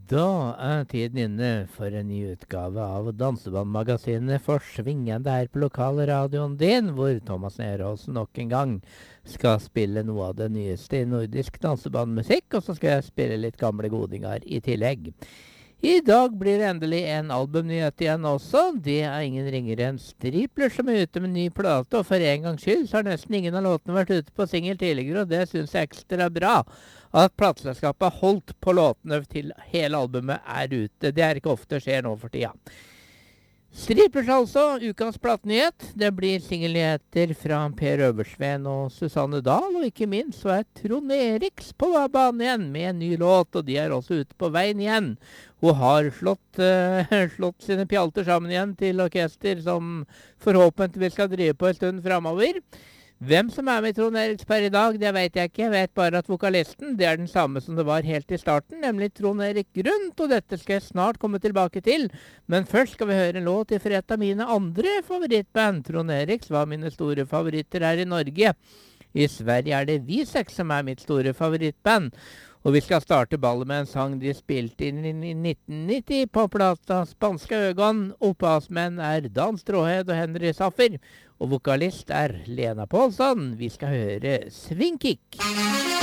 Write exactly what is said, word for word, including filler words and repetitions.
Da er tiden inne for en ny utgave av Dansebandmagasinet for svingende her på lokalradioen din, hvor Thomas Nerholsen nok en gang skal spille noe av det nyeste i nordisk dansebandmusikk, og så skal jeg spille litt gamle godinger i tillegg. I dag blir det endelig en albumnyhet igjen også. Det er ingen ringere enn Stripler som er ute med ny plate, og for en gangs skyld så har nesten ingen av låtene vært ute på singel tidligere, og det synes jeg ekstra bra. At plateselskapet har holdt på låtene til hele albumet er ute. Det er ikke ofte skjer nå for tida. Striplers altså, ukens platenyhet. Det blir singelnyheter fra Per Øversveen og Susanne Dahl, og ikke minst så er Trond Eriks på banen igjen med en ny låt, og de er også ute på veien igjen. Hun har slått, uh, slått sine pjalter sammen igjen til orkester som forhåpentligvis skal drive på en stund fremover. Hvem som er med Trond Eriks per i dag, det vet jeg ikke. Jeg vet bare at vokalisten, det er den samme som det var helt i starten, nemlig Trond Erik Grundt, og dette skal jeg snart komme tilbake til. Men først skal vi høre en låt fra et av mine andre favorittband. Trond Eriks var mine store favoritter her i Norge. I Sverige er det Visex som er mitt store favorittband. Og vi skal starte ballet med en sang de spilte inn i nitten nitti på plata Spanska Ögon. Opphavsmenn er Dan Stråhed og Henry Saffer. Og vokalist er Lena Paulsson. Vi skal høre Swingkick.